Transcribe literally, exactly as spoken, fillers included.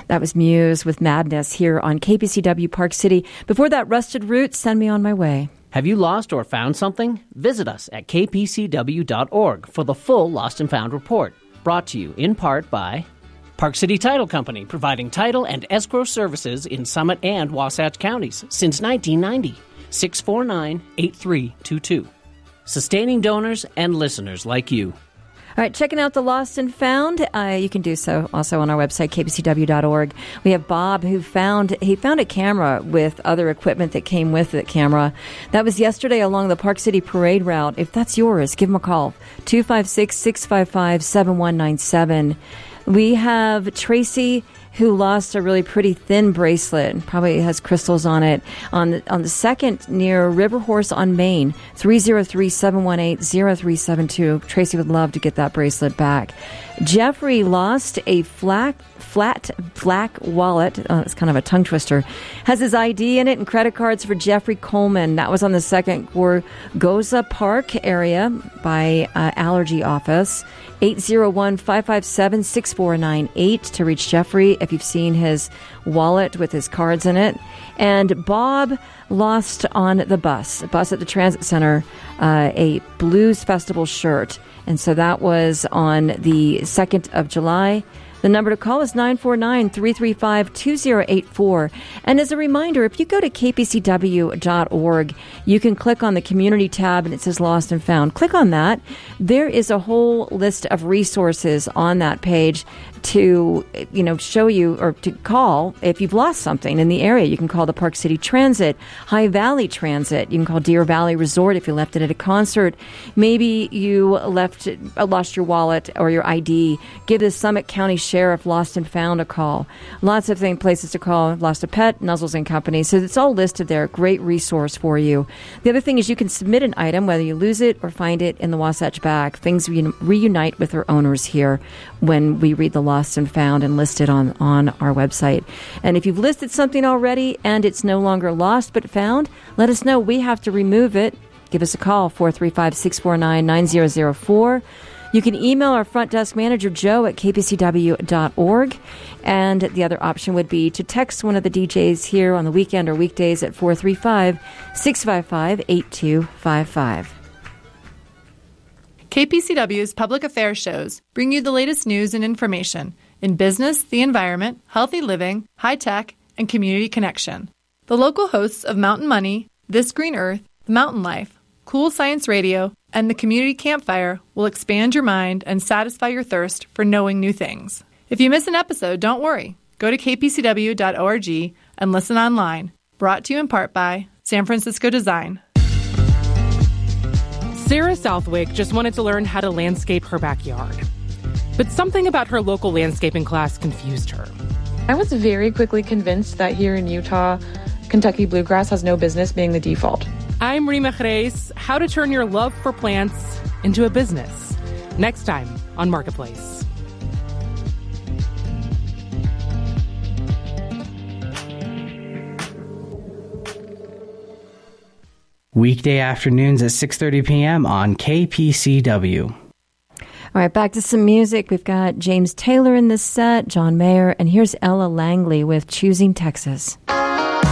That was Muse with Madness here on K P C W Park City. Before that, Rusted Roots, Send Me On My Way. Have you lost or found something? Visit us at k p c w dot org for the full Lost and Found report. Brought to you in part by Park City Title Company, providing title and escrow services in Summit and Wasatch counties since nineteen ninety. six four nine, eight three two two. Sustaining donors and listeners like you. All right, checking out the Lost and Found. Uh, you can do so also on our website, k p c w dot org. We have Bob who found he found a camera with other equipment that came with the camera. That was yesterday along the Park City Parade route. If that's yours, give him a call, two five six, six five five, seven one nine seven. We have Tracy who lost a really pretty thin bracelet, probably has crystals on it, on the, on the second near River Horse on Main, three oh three, seven one eight, oh three seven two. Tracy would love to get that bracelet back. Jeffrey lost a flat, flat black wallet. Uh, it's kind of a tongue twister. Has his I D in it and credit cards for Jeffrey Coleman. That was on the second Gorgoza Park area by uh, Allergy Office. eight oh one, five five seven, six four nine eight to reach Jeffrey if you've seen his wallet with his cards in it. And Bob lost on the bus, a bus at the Transit Center, uh, a Blues Festival shirt. And so that was on the second of July. The number to call is nine four nine, three three five, two oh eight four. And as a reminder, if you go to k p c w dot org, you can click on the community tab and it says Lost and Found. Click on that. There is a whole list of resources on that page to, you know, show you or to call if you've lost something in the area. You can call the Park City Transit, High Valley Transit. You can call Deer Valley Resort if you left it at a concert. Maybe you left, uh, lost your wallet or your I D. Give the Summit County Sheriff Lost and Found a call. Lots of things, places to call. Lost a pet, Nuzzles and Company. So it's all listed there. Great resource for you. The other thing is you can submit an item, whether you lose it or find it in the Wasatch Back. Things re- reunite with their owners here when we read the Lost and Found and listed on, on our website. And if you've listed something already and it's no longer lost but found, let us know. We have to remove it. Give us a call, four three five, six four nine, nine zero zero four. You can email our front desk manager, Joe, at k p c w dot org. And the other option would be to text one of the D Js here on the weekend or weekdays at four three five, six five five, eight two five five. K P C W's public affairs shows bring you the latest news and information in business, the environment, healthy living, high tech, and community connection. The local hosts of Mountain Money, This Green Earth, The Mountain Life, Cool Science Radio, and the Community Campfire will expand your mind and satisfy your thirst for knowing new things. If you miss an episode, don't worry. Go to k p c w dot org and listen online. Brought to you in part by San Francisco Design. Sarah Southwick just wanted to learn how to landscape her backyard. But something about her local landscaping class confused her. I was very quickly convinced that here in Utah, Kentucky bluegrass has no business being the default. I'm Rima Jerez. How to turn your love for plants into a business. Next time on Marketplace. Weekday afternoons at six thirty p.m. on K P C W. All right, back to some music. We've got James Taylor in this set, John Mayer, and here's Ella Langley with Choosing Texas.